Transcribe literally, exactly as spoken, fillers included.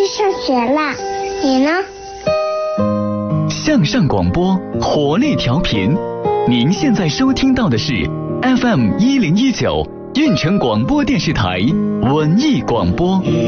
上学了，你呢？ 向上广播，活力调频。您现在收听到的是 F M 一零一九运城广播电视台文艺广播。